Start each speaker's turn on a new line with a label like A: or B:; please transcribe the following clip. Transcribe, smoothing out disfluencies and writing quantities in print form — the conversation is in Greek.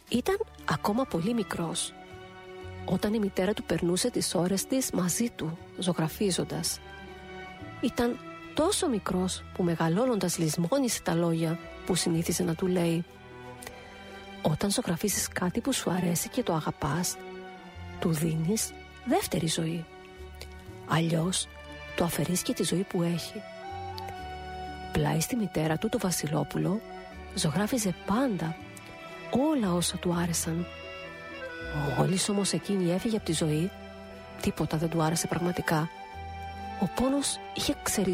A: Ήταν ακόμα πολύ μικρός όταν η μητέρα του περνούσε τις ώρες της μαζί του, ζωγραφίζοντας. Ήταν τόσο μικρός που μεγαλώνοντας λησμόνισε τα λόγια που συνήθιζε να του λέει. Όταν ζωγραφίζεις κάτι που σου αρέσει και το αγαπάς, του δίνεις δεύτερη ζωή. Αλλιώς του αφαιρείς και τη ζωή που έχει. Πλάι στη μητέρα του, το Βασιλόπουλο, ζωγράφιζε πάντα όλα όσα του άρεσαν. Μόλις όμως εκείνη έφυγε από τη ζωή, τίποτα δεν του άρεσε πραγματικά. Ο πόνος είχε